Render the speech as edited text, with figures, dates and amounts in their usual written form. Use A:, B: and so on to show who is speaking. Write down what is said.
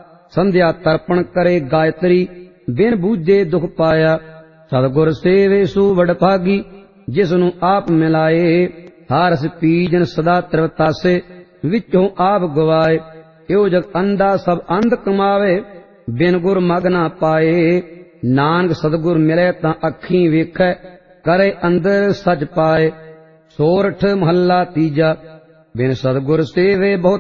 A: ਸੰਧਿਆ ਤਰਪਣ ਕਰੇ ਗਾਇਤਰੀ, ਬਿਨ ਬੂਝੇ ਦੁਖ ਪਾਇਆ। ਸਤਿਗੁਰ ਸੇਵੇ ਸੋ ਵਡਭਾਗੀ, ਜਿਸ ਨੂੰ ਆਪ ਮਿਲਾਏ। ਹਾਰਸ ਪੀਜਨ ਸਦਾ ਤ੍ਰਿਵਤਾਸੇ, ਵਿੱਚੋਂ ਆਪ ਗਵਾਏ। ਇਉ ਜਗ ਅੰਧਾ ਸਭ ਅੰਧ ਕਮਾਵੇ, ਬਿਨ ਗੁਰ ਮਗ ਨਾ ਪਾਏ। ਨਾਨਕ ਸਤਿਗੁਰ ਮਿਲੇ ਤਾਂ ਅੱਖੀਂ ਵੇਖੈ, ਕਰੇ ਅੰਦਰ ਸਚ ਪਾਏ। ਸੋਰਠ ਮਹੱਲਾ ਤੀਜਾ। ਬਿਨ ਸਤਿਗੁਰ ਸੇਵੇ ਬਹੁਤ